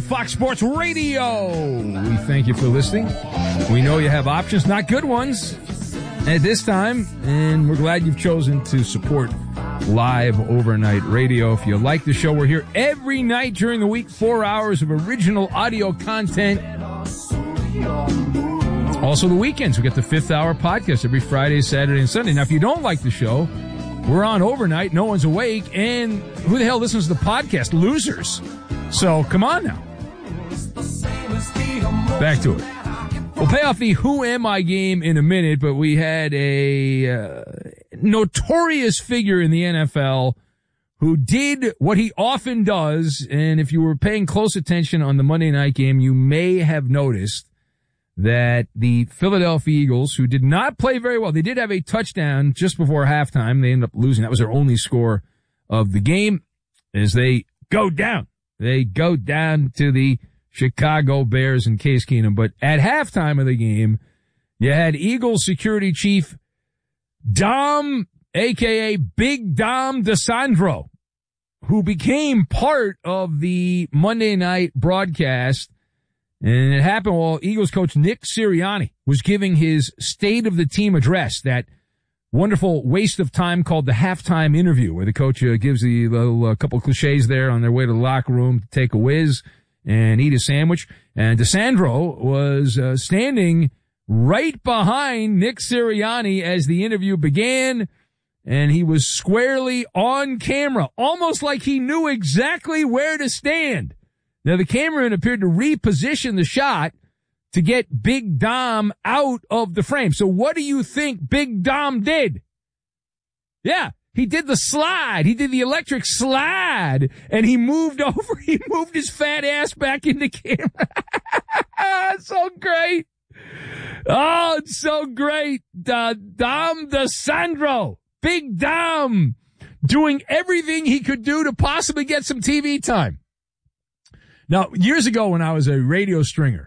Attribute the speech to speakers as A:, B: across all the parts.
A: Fox Sports Radio. We thank you for listening. We know you have options, not good ones, at this time, and we're glad you've chosen to support live overnight radio. If you like the show, we're here every night during the week, 4 hours of original audio content. Also the weekends, we get the Fifth Hour podcast every Friday, Saturday, and Sunday. Now, if you don't like the show, we're on overnight, no one's awake, and who the hell listens to the podcast? Losers. So, come on now. Back to it. We'll pay off the Who Am I game in a minute, but we had a notorious figure in the NFL who did what he often does, and if you were paying close attention on the Monday night game, you may have noticed that the Philadelphia Eagles, who did not play very well, they did have a touchdown just before halftime. They ended up losing. That was their only score of the game as they go down. They go down to the Chicago Bears and Case Keenum. But at halftime of the game, you had Eagles security chief Dom, a.k.a. Big Dom DeSandro, who became part of the Monday night broadcast. And it happened while Eagles coach Nick Sirianni was giving his State of the Team address, that wonderful waste of time called the halftime interview, where the coach gives the little couple cliches there on their way to the locker room to take a whiz and eat a sandwich. And DeSandro was standing right behind Nick Sirianni as the interview began, and he was squarely on camera, almost like he knew exactly where to stand. Now, the cameraman appeared to reposition the shot to get Big Dom out of the frame. So what do you think Big Dom did? Yeah, he did the slide. He did the electric slide, and he moved over. He moved his fat ass back in the camera. So great. Oh, it's so great. Dom DeSandro, Big Dom, doing everything he could do to possibly get some TV time. Now, years ago when I was a radio stringer,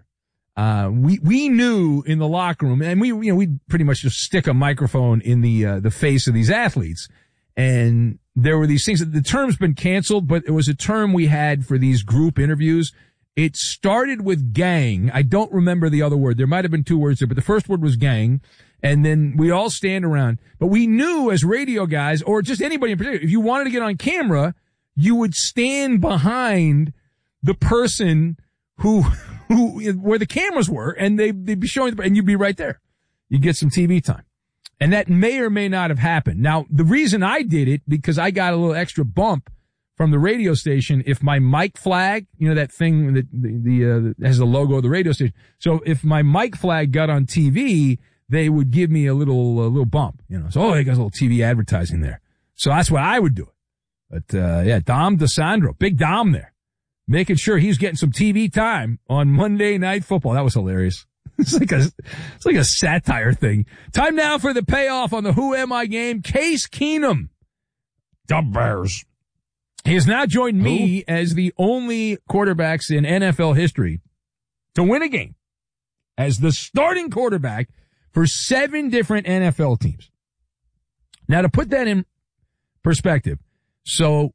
A: we knew in the locker room, and we'd pretty much just stick a microphone in the face of these athletes. And there were these things that the term's been canceled, but it was a term we had for these group interviews. It started with gang. I don't remember the other word. There might have been two words there, but the first word was gang. And then we all stand around. But we knew as radio guys, or just anybody in particular, if you wanted to get on camera, you would stand behind the person who where the cameras were, and they'd be showing, and you'd be right there. You'd get some TV time. And that may or may not have happened. Now, the reason I did it, because I got a little extra bump from the radio station if my mic flag, that thing that has the logo of the radio station. So if my mic flag got on TV, they would give me a little bump, So, they got a little TV advertising there. So that's why I would do it. But, Dom DeSandro, Big Dom there, making sure he's getting some TV time on Monday Night Football. That was hilarious. It's like a satire thing. Time now for the payoff on the Who Am I game. Case Keenum, the Bears. He has now joined me as the only quarterbacks in NFL history to win a game as the starting quarterback for 7 different NFL teams. Now, to put that in perspective, so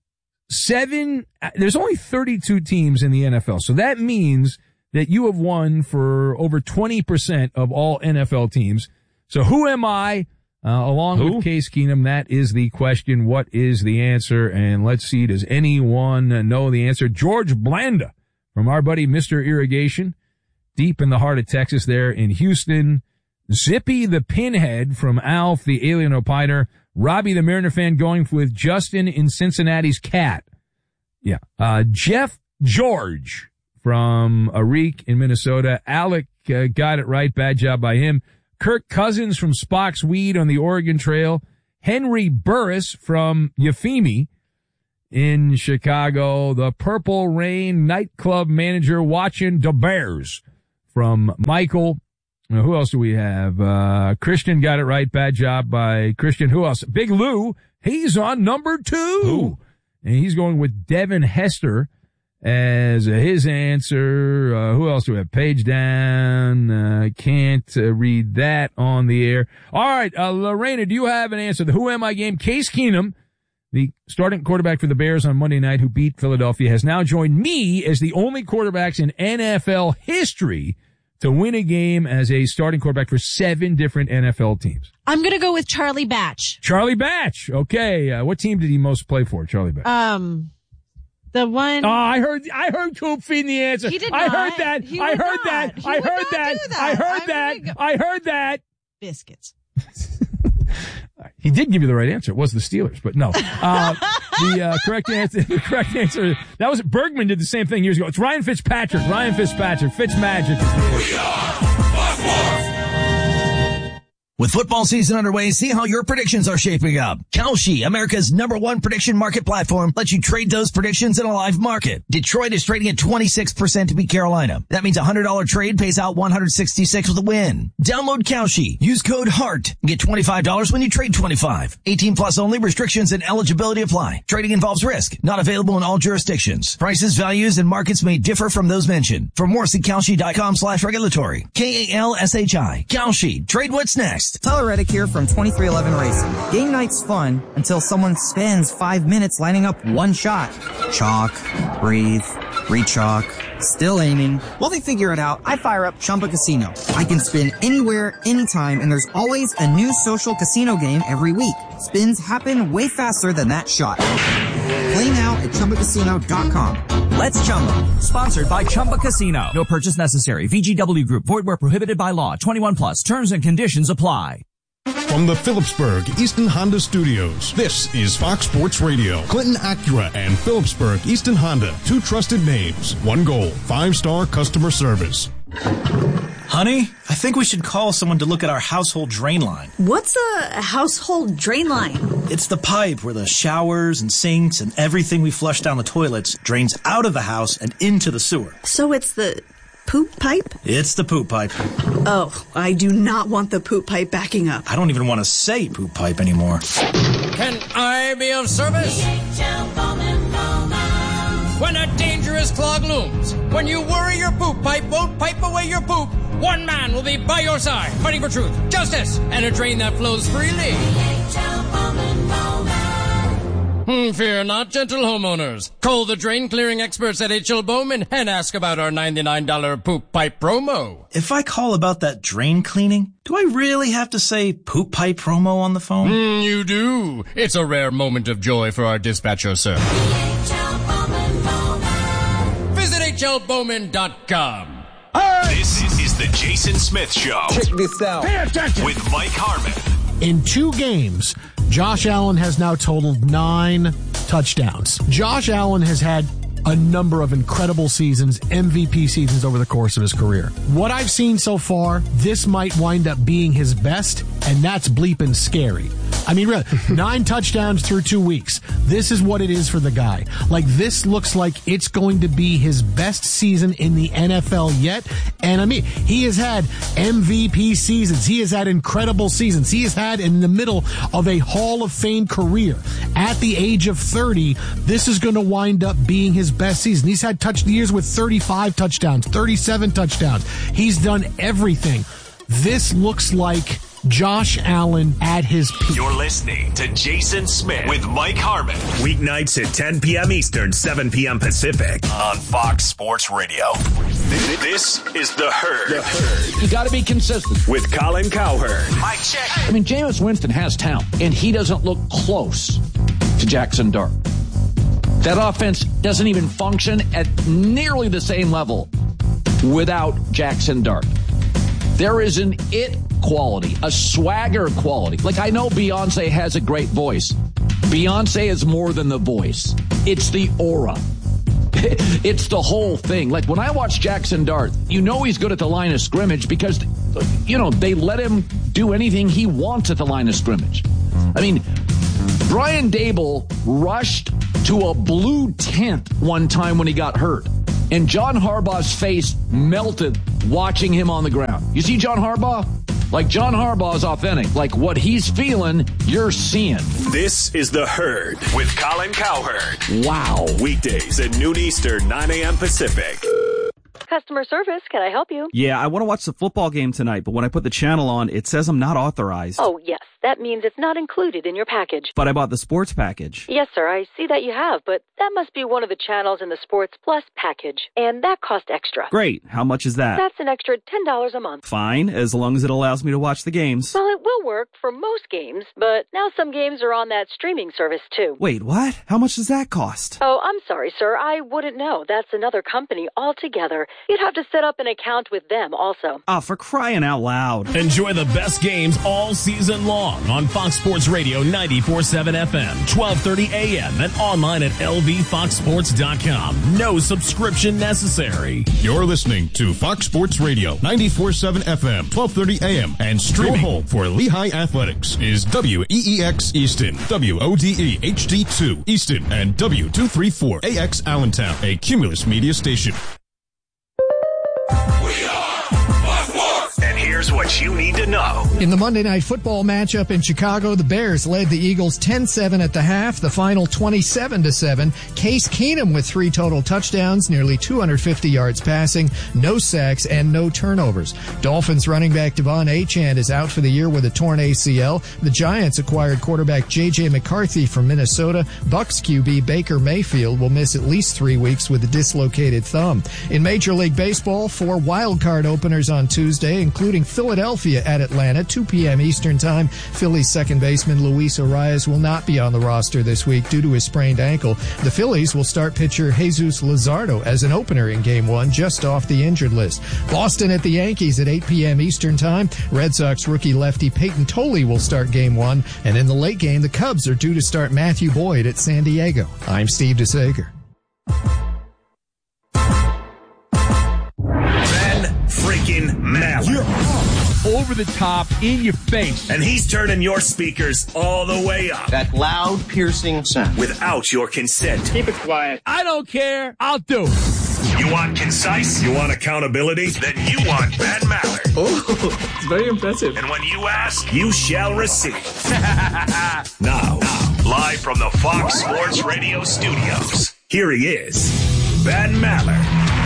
A: there's only 32 teams in the NFL. So that means that you have won for over 20% of all NFL teams. So who am I? Along with Case Keenum, that is the question. What is the answer? And let's see, does anyone know the answer? George Blanda from our buddy Mr. Irrigation, deep in the heart of Texas there in Houston. Zippy the Pinhead from Alf, the Alien Opiner. Robbie the Mariner fan going with Justin in Cincinnati's Cat. Yeah. Jeff George from Arik in Minnesota. Alec got it right. Bad job by him. Kirk Cousins from Spock's Weed on the Oregon Trail. Henry Burris from Euphemie in Chicago. The Purple Rain nightclub manager watching the Bears from Michael. Now, who else do we have? Christian got it right. Bad job by Christian. Who else? Big Lou. He's on number 2. And he's going with Devin Hester as his answer. Who else do we have? Page down. Can't read that on the air. All right. Lorena, do you have an answer? The Who Am I game. Case Keenum, the starting quarterback for the Bears on Monday night who beat Philadelphia, has now joined me as the only quarterbacks in NFL history to win a game as a starting quarterback for 7 different NFL teams.
B: I'm going to go with Charlie Batch.
A: Charlie Batch. Okay. What team did he most play for, Charlie Batch?
B: The one.
A: Oh, I heard Coop feeding the answer.
B: He did
A: I
B: not.
A: heard that.
B: He
A: I
B: would
A: heard
B: not.
A: that.
B: He
A: I
B: would
A: heard
B: not
A: that.
B: do that.
A: I heard that. I heard that.
B: Biscuits.
A: He did give you the right answer. It was the Steelers, but no. The correct answer, that was Bergman did the same thing years ago. It's Ryan Fitzpatrick. Fitzmagic is the
C: With football season underway, see how your predictions are shaping up. Kalshi, America's #1 prediction market platform, lets you trade those predictions in a live market. Detroit is trading at 26% to beat Carolina. That means a $100 trade pays out $166 with a win. Download Kalshi. Use code HEART. Get $25 when you trade 25. 18 plus only. Restrictions and eligibility apply. Trading involves risk. Not available in all jurisdictions. Prices, values, and markets may differ from those mentioned. For more, see Kalshi.com/regulatory. KALSHI. Kalshi. Trade what's next.
D: Tyler Reddick here from 2311 Racing. Game night's fun until someone spends 5 minutes lining up one shot. Chalk, breathe, re-chalk, still aiming. While they figure it out, I fire up Chumba Casino. I can spin anywhere, anytime, and there's always a new social casino game every week. Spins happen way faster than that shot. Play now at ChumbaCasino.com.
E: Let's Chumba. Sponsored by Chumba Casino. No purchase necessary. VGW Group. Void where prohibited by law. 21 plus. Terms and conditions apply.
F: From the Phillipsburg Easton Honda Studios, this is Fox Sports Radio. Clinton Acura and Phillipsburg Easton Honda. 2 trusted names. 1 goal. 5-star customer service.
G: Honey, I think we should call someone to look at our household drain line.
H: What's a household drain line?
G: It's the pipe where the showers and sinks and everything we flush down the toilets drains out of the house and into the sewer.
H: So it's the poop pipe?
G: It's the poop pipe.
H: Oh, I do not want the poop pipe backing up.
G: I don't even want to say poop pipe anymore.
I: Can I be of service? When a dangerous clog looms, when you worry your poop pipe won't pipe away your poop, one man will be by your side, fighting for truth, justice, and a drain that flows freely. Fear not, gentle homeowners. Call the drain clearing experts at H.L. Bowman and ask about our $99 poop pipe promo.
G: If I call about that drain cleaning, do I really have to say poop pipe promo on the phone?
I: You do. It's a rare moment of joy for our dispatcher, sir. Visit HLBowman.com.
J: This is the Jason Smith Show.
K: Check this out.
J: Pay attention. With Mike Harmon.
L: In 2 games, Josh Allen has now totaled 9 touchdowns. Josh Allen has had a number of incredible seasons, MVP seasons over the course of his career. What I've seen so far, this might wind up being his best, and that's bleeping scary. I mean, really, 9 touchdowns through 2 weeks. This is what it is for the guy. Like, this looks like it's going to be his best season in the NFL yet. And I mean, he has had MVP seasons. He has had incredible seasons. He has had in the middle of a Hall of Fame career. At the age of 30, this is going to wind up being his best season. He's had years with 35 touchdowns, 37 touchdowns. He's done everything. This looks like Josh Allen at his peak.
J: You're listening to Jason Smith with Mike Harmon. Weeknights at 10 p.m. Eastern, 7 p.m. Pacific on Fox Sports Radio. This is The Herd.
M: The Herd. You got to be consistent.
J: With Colin Cowherd.
M: Mike check. I mean, Jameis Winston has talent, and he doesn't look close to Jackson Dart. That offense doesn't even function at nearly the same level without Jackson Dart. There is an it quality, a swagger quality. Like, I know Beyonce has a great voice. Beyonce is more than the voice. It's the aura. It's the whole thing. Like, when I watch Jackson Dart, you know he's good at the line of scrimmage because, you know, they let him do anything he wants at the line of scrimmage. I mean, Brian Dable rushed to a blue tent one time when he got hurt. And John Harbaugh's face melted watching him on the ground. You see John Harbaugh? Like, John Harbaugh is authentic. Like, what he's feeling, you're seeing.
J: This is The Herd with Colin Cowherd.
M: Wow.
J: Weekdays at noon Eastern, 9 a.m. Pacific.
N: Customer service, can I help you?
O: Yeah, I want to watch the football game tonight, but when I put the channel on, it says I'm not authorized.
N: Oh, yes. that means it's not included in your package.
K: But I bought the sports package.
N: Yes, sir, I see that you have, but that must be one of the channels in the Sports Plus package, and that costs extra.
K: Great. How much is that?
N: That's an extra $10 a month.
K: Fine, as long as it allows me to watch the games.
N: Well, it will work for most games, but now some games are on that streaming service, too.
K: Wait, what? How much does that cost?
N: Oh, I'm sorry, sir. I wouldn't know. That's another company altogether. You'd have to set up an account with them also.
K: Ah, for crying out loud.
J: Enjoy the best games all season long on Fox Sports Radio 94.7 FM, 12:30 a.m. and online at lvfoxsports.com. No subscription necessary.
F: You're listening to Fox Sports Radio 94.7 FM, 12:30 a.m. and streaming. Your home for Lehigh Athletics is WEEX Easton, WODE HD2 Easton, and W234AX Allentown, a Cumulus Media station.
J: And here's what you need to know.
O: In the Monday Night Football matchup in Chicago, the Bears led the Eagles 10-7 at the half, the final 27-7. Case Keenum with 3 total touchdowns, nearly 250 yards passing, no sacks, and no turnovers. Dolphins running back Devon Achane is out for the year with a torn ACL. The Giants acquired quarterback J.J. McCarthy from Minnesota. Bucs QB Baker Mayfield will miss at least 3 weeks with a dislocated thumb. In Major League Baseball, 4 wildcard openers on Tuesday, including Philadelphia at Atlanta, 2 p.m. Eastern Time. Phillies second baseman Luis Arias will not be on the roster this week due to his sprained ankle. The Phillies will start pitcher Jesus Luzardo as an opener in Game 1, just off the injured list. Boston at the Yankees at 8 p.m. Eastern Time. Red Sox rookie lefty Peyton Tolley will start Game 1. And in the late game, the Cubs are due to start Matthew Boyd at San Diego. I'm Steve DeSager.
J: Freaking Maller.
A: You're over the top, in your face.
J: And he's turning your speakers all the way up.
P: That loud, piercing sound.
J: Without your consent.
P: Keep it quiet.
A: I don't care. I'll do it.
J: You want concise? You want accountability? Then you want Ben Maller.
P: Oh, it's very impressive.
J: And when you ask, you shall receive. Now, live from the Fox Sports Radio studios, here he is, Ben Maller.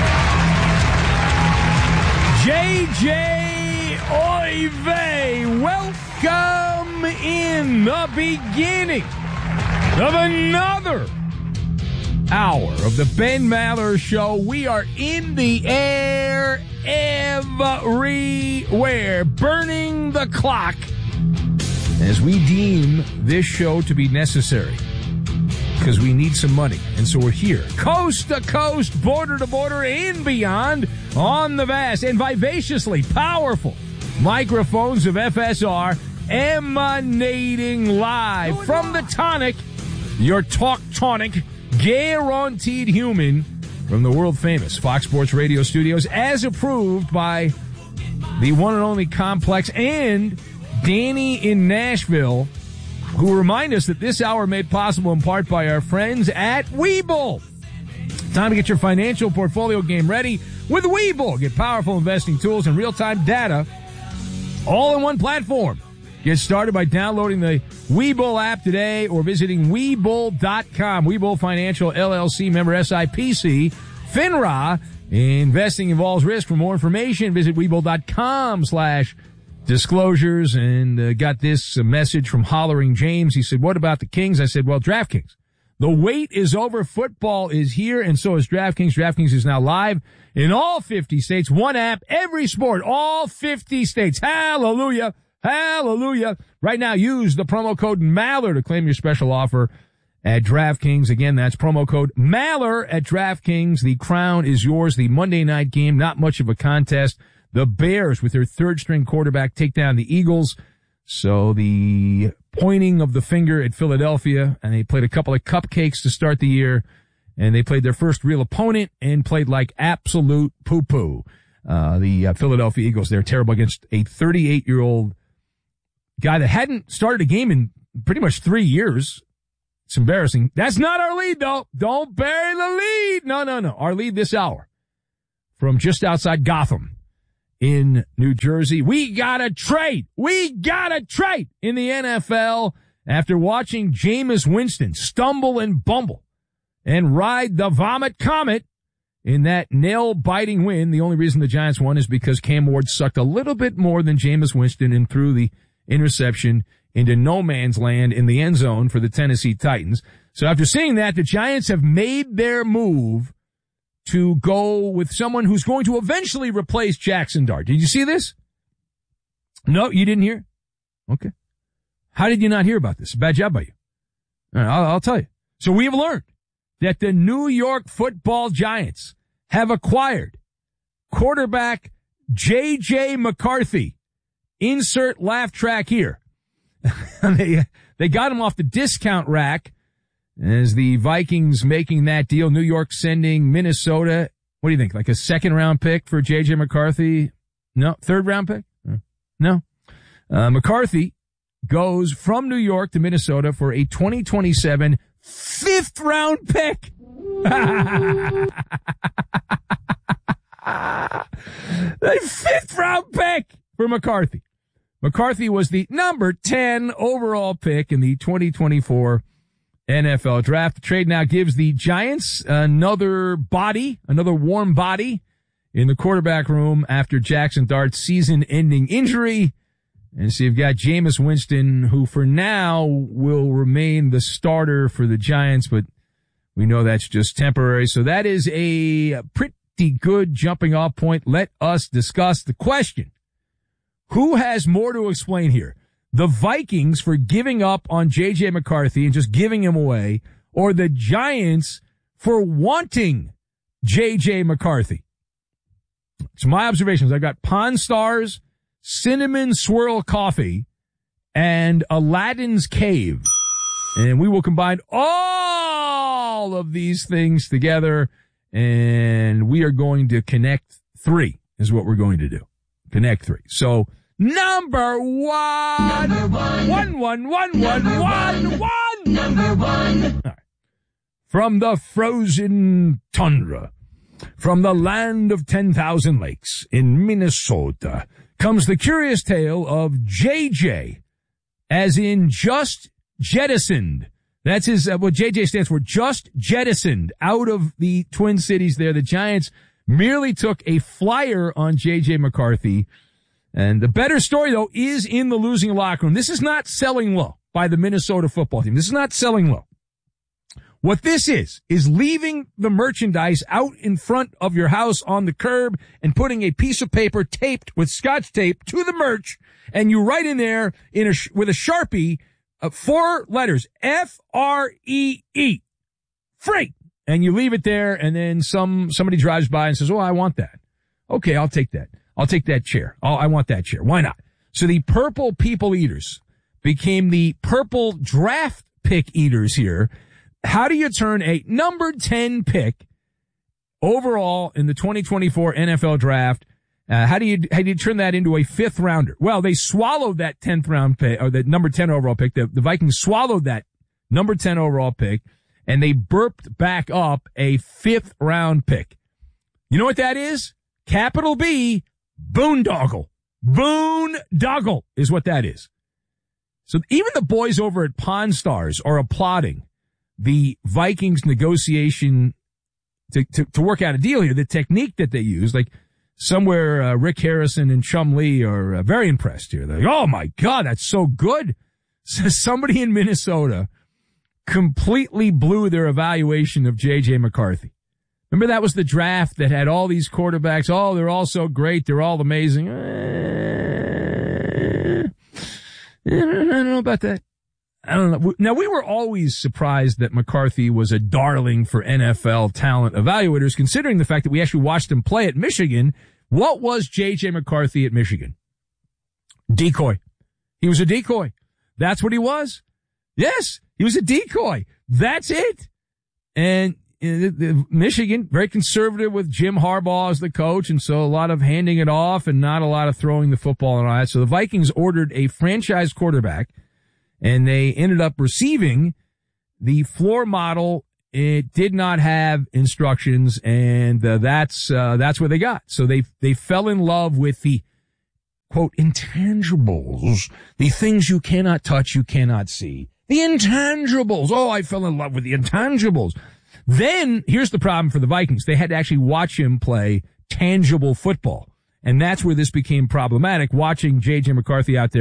A: JJ Oive, welcome in the beginning of another hour of the Ben Maller Show. We are in the air everywhere, burning the clock as we deem this show to be necessary. Because we need some money, and so we're here, coast to coast, border to border, and beyond, on the vast and vivaciously powerful microphones of FSR, emanating live from the Tonic, your talk tonic, guaranteed human, from the world-famous Fox Sports Radio studios, as approved by the one and only Complex and Danny in Nashville, who remind us that this hour made possible in part by our friends at Webull. Time to get your financial portfolio game ready with Webull. Get powerful investing tools and real-time data all in one platform. Get started by downloading the Webull app today or visiting Webull.com. Webull Financial LLC, member SIPC, FINRA. Investing involves risk. For more information, visit Webull.com/disclosures. And got this message from Hollering James. He said, what about the Kings? I said, well, DraftKings. The wait is over. Football is here, and so is DraftKings. DraftKings is now live in all 50 states. One app, every sport, all 50 states. Hallelujah. Hallelujah. Right now, use the promo code Maller to claim your special offer at DraftKings. Again, that's promo code Maller at DraftKings. The crown is yours. The Monday night game, not much of a contest. The Bears, with their third-string quarterback, take down the Eagles. So the pointing of the finger at Philadelphia, and they played a couple of cupcakes to start the year, and they played their first real opponent and played like absolute poo-poo. The Philadelphia Eagles, they're terrible against a 38-year-old guy that hadn't started a game in pretty much 3 years. It's embarrassing. That's not our lead, though. Don't bury the lead. No. Our lead this hour from just outside Gotham in New Jersey. We gotta trade in the NFL after watching Jameis Winston stumble and bumble and ride the vomit comet in that nail-biting win. The only reason the Giants won is because Cam Ward sucked a little bit more than Jameis Winston and threw the interception into no man's land in the end zone for the Tennessee Titans. So after seeing that, the Giants have made their move to go with someone who's going to eventually replace Jackson Dart. Did you see this? No, you didn't hear? Okay. How did you not hear about this? Bad job by you. All right, I'll tell you. So we have learned that the New York Football Giants have acquired quarterback J.J. McCarthy. Insert laugh track here. They got him off the discount rack as the Vikings making that deal. New York sending Minnesota. What do you think? Like a second round pick for J.J. McCarthy? No. Third round pick? No. McCarthy goes from New York to Minnesota for a 2027 fifth round pick. The fifth round pick for McCarthy. McCarthy was the number 10 overall pick in the 2024 NFL draft. The trade now gives the Giants another warm body in the quarterback room after Jackson Dart's season-ending injury. And so you've got Jameis Winston, who for now will remain the starter for the Giants, but we know that's just temporary. So that is a pretty good jumping off point. Let us discuss the question. Who has more to explain here? The Vikings for giving up on J.J. McCarthy and just giving him away, or the Giants for wanting J.J. McCarthy? It's my observations. I've got Pawn Stars, Cinnamon Swirl Coffee, and Aladdin's Cave. And we will combine all of these things together, and we are going to connect 3 is what we're going to do. Connect 3. So, number one. All right. From the frozen tundra, from the land of 10,000 lakes in Minnesota, comes the curious tale of JJ, as in just jettisoned. That's his, what JJ stands for, just jettisoned out of the Twin Cities there. The Giants merely took a flyer on J.J. McCarthy. And the better story, though, is in the losing locker room. This is not selling low by the Minnesota football team. This is not selling low. What this is leaving the merchandise out in front of your house on the curb and putting a piece of paper taped with Scotch tape to the merch, and you write in there with a Sharpie 4 letters, F-R-E-E, free. And you leave it there, and then somebody drives by and says, oh, I want that. Okay, I'll take that. I'll take that chair. Oh, I want that chair. Why not? So the purple people eaters became the purple draft pick eaters here. How do you turn a number 10 pick overall in the 2024 NFL draft? How do you turn that into a 5th rounder? Well, they swallowed that 10th round pick, or the number 10 overall pick. The Vikings swallowed that number 10 overall pick, and they burped back up a 5th round pick. You know what that is? Capital B, boondoggle. Boondoggle is what that is. So even the boys over at Pawn Stars are applauding the Vikings negotiation to work out a deal here. The technique that they use, like somewhere Rick Harrison and Chum Lee are very impressed here. They're like, oh my God, that's so good. So somebody in Minnesota completely blew their evaluation of J.J. McCarthy. Remember that was the draft that had all these quarterbacks. Oh, they're all so great. They're all amazing. I don't know about that. I don't know. Now, we were always surprised that McCarthy was a darling for NFL talent evaluators, considering the fact that we actually watched him play at Michigan. What was J.J. McCarthy at Michigan? Decoy. He was a decoy. That's what he was. Yes, he was a decoy. That's it. And Michigan, very conservative with Jim Harbaugh as the coach, and so a lot of handing it off and not a lot of throwing the football and all that. So the Vikings ordered a franchise quarterback, and they ended up receiving the floor model. It did not have instructions, and that's what they got. So they fell in love with the, quote, intangibles, the things you cannot touch, you cannot see. The intangibles. Oh, I fell in love with the intangibles. Then, here's the problem for the Vikings. They had to actually watch him play tangible football. And that's where this became problematic, watching J.J. McCarthy out there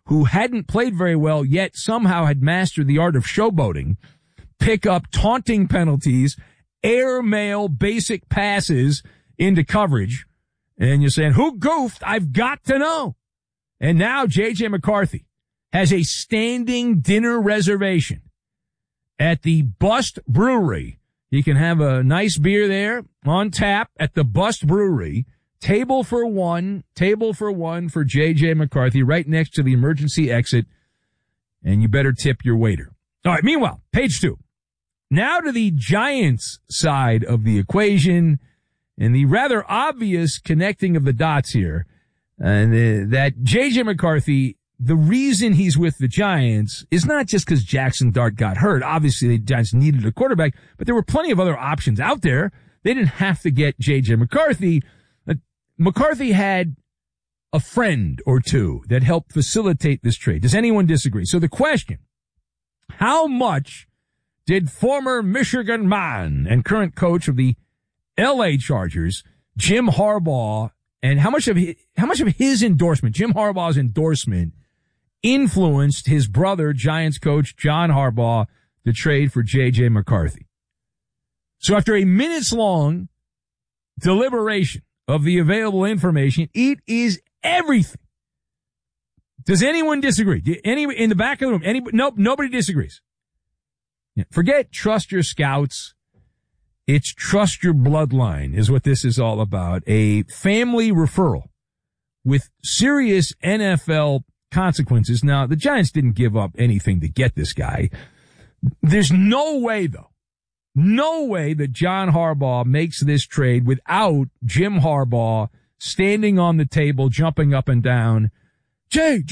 A: who hadn't played very well yet somehow had mastered the art of showboating, pick up taunting penalties, airmail basic passes into coverage. And you're saying, who goofed? I've got to know. And now J.J. McCarthy has a standing dinner reservation at the Bust Brewery. You can have a nice beer there on tap at the Bust Brewery. Table for one for J.J. McCarthy right next to the emergency exit. And you better tip your waiter. All right, meanwhile, page 2. Now to the Giants side of the equation and the rather obvious connecting of the dots here. And that J.J. McCarthy, the reason he's with the Giants is not just because Jackson Dart got hurt. Obviously, the Giants needed a quarterback, but there were plenty of other options out there. They didn't have to get J.J. McCarthy. McCarthy had a friend or two that helped facilitate this trade. Does anyone disagree? So the question, how much did former Michigan man and current coach of the L.A. Chargers, Jim Harbaugh, and how much of his endorsement, Jim Harbaugh's endorsement, influenced his brother, Giants coach John Harbaugh, to trade for J.J. McCarthy? So after a minutes-long deliberation of the available information, it is everything. Does anyone disagree? In the back of the room, nope, nobody disagrees. Forget trust your scouts. It's trust your bloodline is what this is all about. A family referral with serious NFL consequences. Now, the Giants didn't give up anything to get this guy. There's no way, though. No way that John Harbaugh makes this trade without Jim Harbaugh standing on the table, jumping up and down. J,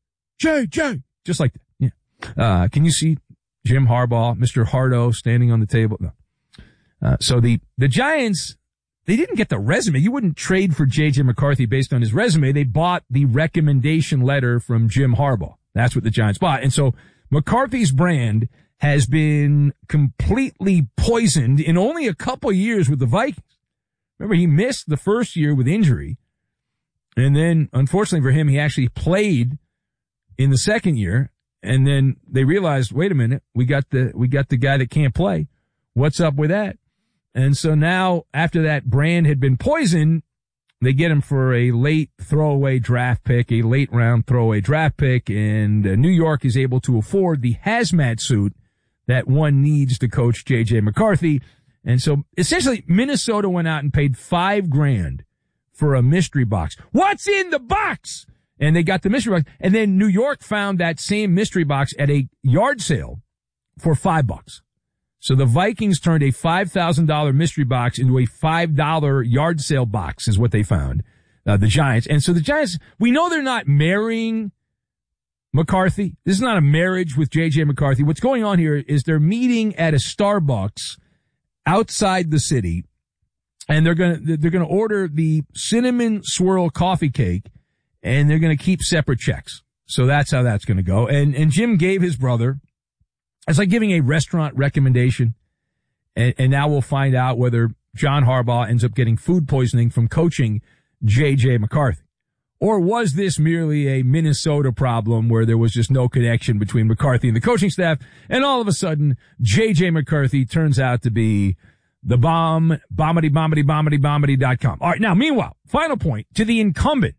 A: just like that. Yeah. Can you see Jim Harbaugh, Mr. Hardo, standing on the table? No. So the Giants, they didn't get the resume. You wouldn't trade for J.J. McCarthy based on his resume. They bought the recommendation letter from Jim Harbaugh. That's what the Giants bought. And so McCarthy's brand has been completely poisoned in only a couple years with the Vikings. Remember, he missed the first year with injury. And then, unfortunately for him, he actually played in the second year. And then they realized, wait a minute, we got the guy that can't play. What's up with that? And so now, after that brand had been poisoned, they get him for a late throwaway draft pick, a late round throwaway draft pick, and New York is able to afford the hazmat suit that one needs to coach J.J. McCarthy. And so essentially Minnesota went out and paid $5,000 for a mystery box. What's in the box? And they got the mystery box. And then New York found that same mystery box at a yard sale for $5. So the Vikings turned a $5,000 mystery box into a $5 yard sale box is what they found, the Giants. And so the Giants, we know they're not marrying McCarthy. This is not a marriage with J.J. McCarthy. What's going on here is they're meeting at a Starbucks outside the city, and they're gonna order the cinnamon swirl coffee cake, and they're gonna keep separate checks. So that's how that's gonna go. And Jim gave his brother, it's like giving a restaurant recommendation, and now we'll find out whether John Harbaugh ends up getting food poisoning from coaching J.J. McCarthy. Or was this merely a Minnesota problem where there was just no connection between McCarthy and the coaching staff, and all of a sudden, J.J. McCarthy turns out to be the bomb, bombity.com. All right, now, meanwhile, final point, to the incumbent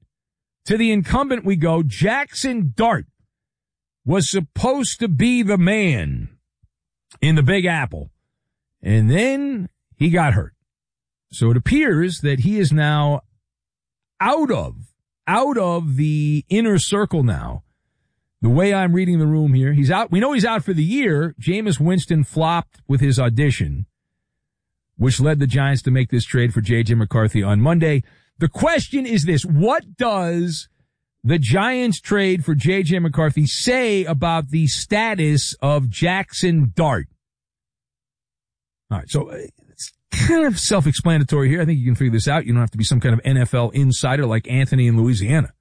A: we go. Jackson Dart was supposed to be the man in the Big Apple, and then he got hurt. So it appears that he is now out of the inner circle now. The way I'm reading the room here, he's out. We know he's out for the year. Jameis Winston flopped with his audition, which led the Giants to make this trade for J.J. McCarthy on Monday. The question is this: what does the Giants trade for J.J. McCarthy say about the status of Jackson Dart? All right, so it's kind of self-explanatory here. I think you can figure this out. You don't have to be some kind of NFL insider like Anthony in Louisiana.